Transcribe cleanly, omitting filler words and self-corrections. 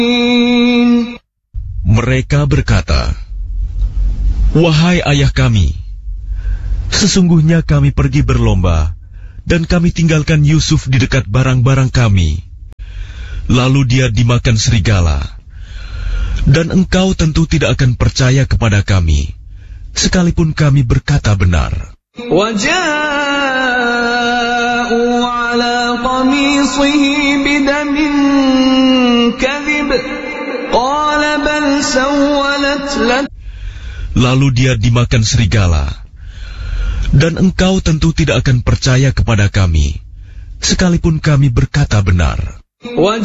Mereka berkata, "Wahai ayah kami, sesungguhnya kami pergi berlomba dan kami tinggalkan Yusuf di dekat barang-barang kami. Lalu dia dimakan serigala. Dan engkau tentu tidak akan percaya kepada kami, sekalipun kami berkata benar." Lalu dia dimakan serigala. Dan engkau tentu tidak akan percaya kepada kami, sekalipun kami berkata benar.